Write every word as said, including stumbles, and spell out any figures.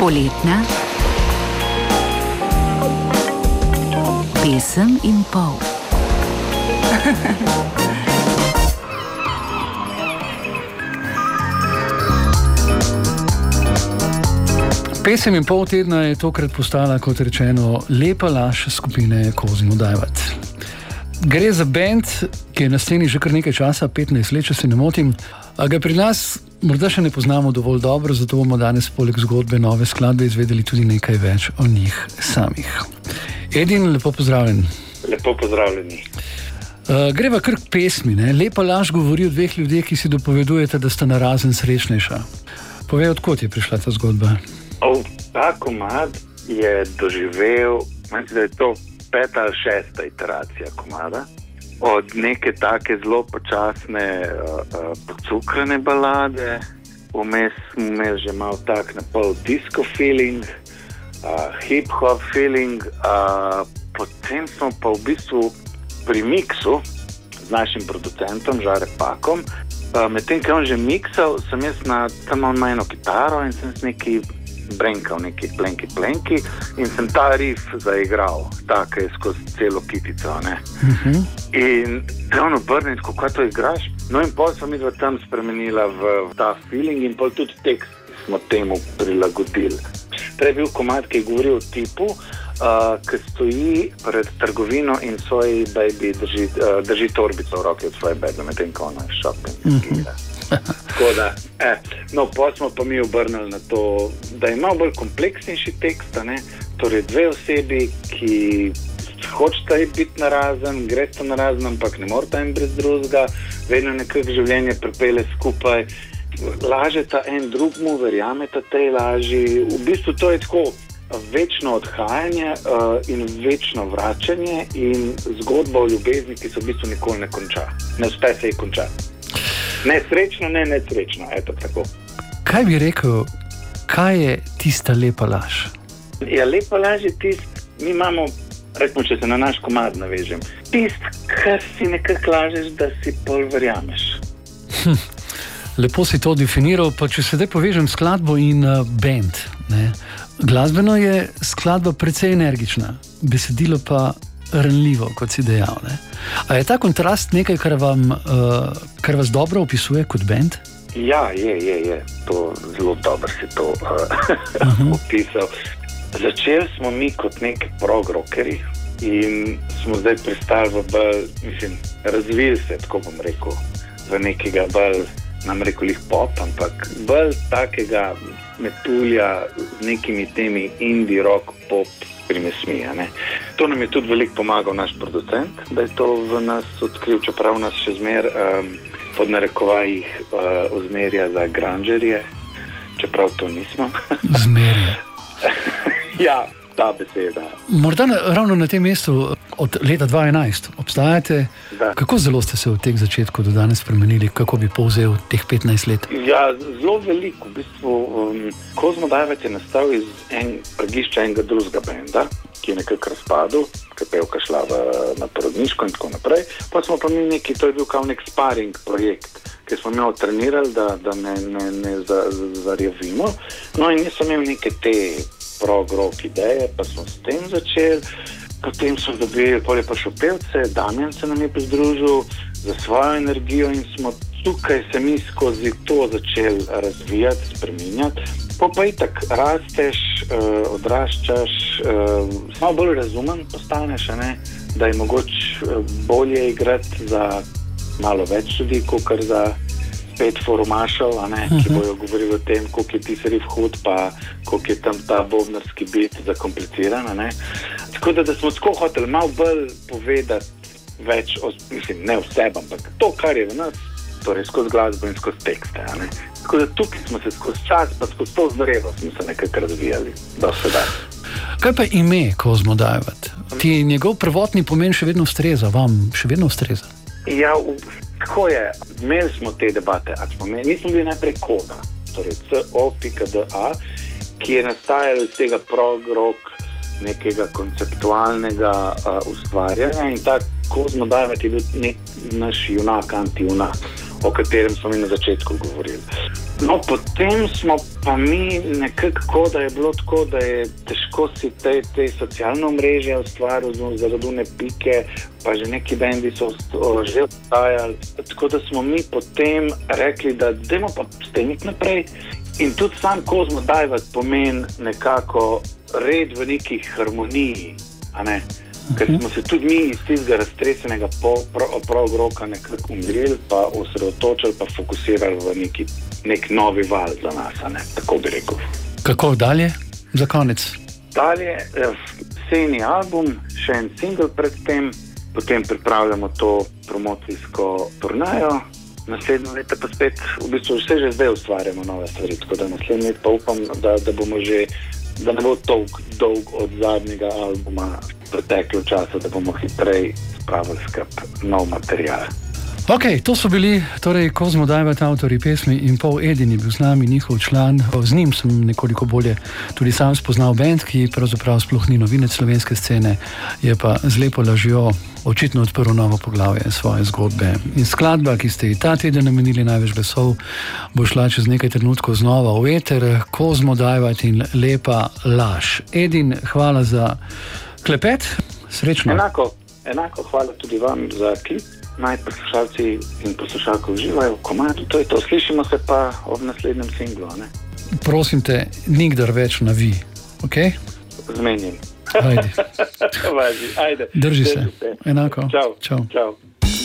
Poletna pesem in pol. Pesem in pol tedna je tokrat postala, kot rečeno, lepa laž skupine Kozmodajvat. Gre za band, ki je na sceni že kar nekaj časa, petnajst let, če se ne motim, a ga pri nas morda še ne poznamo dovolj dobro, zato bomo danes poleg zgodbe nove skladbe izvedeli tudi nekaj več o njih samih. Edin, lepo pozdravljen. Lepo pozdravljeni. Uh, greva kar k pesmi, ne? Lepa laž govori o dveh ljudeh, ki si dopovedujete, da sta narazen srečnejša. Povej, odkot je prišla ta zgodba? Oh, ta komad je doživel, mislim, da je to peta ali šesta iteracija komada. Od neke take zelo počasne, uh, uh, pocukrane balade, vmes smo imeli že malo tak napol disco feeling, uh, hip-hop feeling, uh, potem smo pa v bistvu pri miksu z našim producentom Žare Pakom, uh, medtem, ko on že miksal, sem jaz na tam on ima eno kitaro in sem s neki brenkal, neki plenki plenki in sem ta riff zaigral, tako je skozi celo kitico, ne. Uh-huh. In te on obrne, kako to igraš? No in pol smo midva tam spremenila v, v ta feeling in pol tudi tekst smo temu prilagodili. Prej bil komad, ki je govoril o tipu, uh, ki stoji pred trgovino in svoj baby drži, uh, drži torbico v roki od svoje bebe, medtem ko ona shopping igra. Tako da, eh, no, pa smo pa mi obrnili na to, da ima bolj kompleksnejši tekst, ne? Torej dve osebi, ki hočeta biti narazen, gresta narazen, ampak ne morata en brez drugega, vedno nekako življenje pripelje skupaj, lažeta en drugmu, verjameta tej laži, v bistvu to je tako večno odhajanje uh, in večno vračanje in zgodba o ljubezni, ki se v bistvu nikoli ne konča, ne uspe se ji končati. Nesrečno, ne nesrečno, eto tako. Kaj bi rekel, kaj je tista lepa laž? Ja, lepa laž je tist, mi imamo, recimo, če se na naš komad navežem, tist, kar si nekako lažeš, da si pol verjameš. Hm, lepo si to definiral, pa če sedaj povežem skladbo in uh, band, ne? Glasbeno je skladba precej energična, besedilo pa ranljivo, kot si dejal, ne? A je ta kontrast nekaj, kar, vam, uh, kar vas dobro opisuje kot band? Ja, je, je, je. To zelo dobro si to uh, uh-huh. opisal. Začeli smo mi kot neki prog-rockeri in smo zdaj pristali v bolj, mislim, razvili se, tako bom rekel, v nekega bolj, nam rekel jih pop, ampak bolj takega metulja z nekimi temi indie rock pop primesmi, ne. To nam je tudi veliko pomagal naš producent, da je to v nas odkril, čeprav nas še zmer um, pod narekovajih uh, ozmerja za grangerje, čeprav to nismo. Zmerje. Ja, ta beseda. Morda na, ravno na tem mestu od leta dva tisoč enajst obstajate. Da. Kako zelo ste se od teh začetkov do danes spremenili, kako bi povzel teh petnajst let? Ja, zelo veliko. V bistvu um, Kozmodajvat je nastal iz en, prgišča enega drugega benda, ki je nekako razpadel, ki je pevka šla v, na porodniško in tako naprej. Pa smo pa mi neki, to je bil kao nek sparing projekt, ki smo mi trenirali, da, da ne, ne, ne zarjavimo. No in nisem imel neke te prog-rock ideje, pa smo s tem začeli. Potem smo dobili, potem je prišel pevce, Damjan se nam je pridružil za svojo energijo in smo tukaj se mi skozi to začeli razvijati, spreminjati. Pa pa itak rasteš, uh, odraščaš, uh, malo bolj razumen postaneš, ne? Da je mogoče bolje igrati za malo več ljudi, kot za pet forumašev, a ne, ki bojo govorili o tem, koliko je ti riff hud, pa koliko je tam ta bobnarski bit zakompliciran, a ne. Tako da, da smo tako hoteli malo bolj povedati več, o, mislim, ne vseb, ampak to, kar je v nas, torej skozi glasbo in skozi tekste, a ne. Tako da tukaj smo se skozi čas, pa skozi to zrevo smo se nekako razvijali do sedaj. Kaj pa ime Kozmodajvat? Ti njegov prvotni pomen še vedno ustreza, vam še vedno ustreza? Ja, v, tako je. Imeli smo te debate, a smo imeli, nismo bili najprej Koda, torej C O D A, ki je nastajal iz tega prog-rock, nekega konceptualnega uh, ustvarjanja in ta Kozmodajvat je bil nek naš junak, anti-junak, o katerem smo mi na začetku govorili. No, potem smo pa mi nekako, da je bilo tako, da je težko si te, te socialne mreže ustvariti zaradi one pike, pa že neki bendi so že obstajali. Tako da smo mi potem rekli, da dajmo pa steniti naprej. In tudi sam Kozmo Dajvat pomeni nekako red v neki harmoniji, a ne? Ker smo se tudi mi iz tistega raztresenega prav roka nekako umirili, pa osredotočili, pa fokusirali v neki, nek novi val za nas, a ne? Tako bi rekel. Kako dalje? Za konec? Dalje, jeseni album, še en single pred tem, potem pripravljamo to promocijsko turnejo. Naslednje leto pa spet, v bistvu vse že zdaj ustvarjamo nove stvari, tako da naslednje leto pa upam, da, da bomo že, da ne bo dolg, dolg od zadnjega albuma preteklo časa, da bomo hitrej spravili skrb nov material. Ok, to so bili torej Kozmo Dajvat, avtori pesmi In pol. Edin je bil z nami, njihov član. Z njim sem nekoliko bolje tudi sam spoznal band, ki pravzaprav sploh ni novinec slovenske scene, je pa z Lepo lažjo očitno odprl novo poglavje svoje zgodbe. In skladba, ki ste ji ta teden namenili največ glasov, bo šla čez nekaj trenutkov znova v eter. Kozmo Dajvat in Lepa laž. Edin, hvala za klepet, srečno. Enako, enako hvala tudi vam za klip. Naj poslušalci in poslušalke uživajo v komadu, to je to. Slišimo se pa ob naslednjem singlu, ne? Prosim te, nikdar več na vi, ok? Zmenjen. Ajde. Važi, ajde. Drži se. Enako. Čau. Čau. Čau.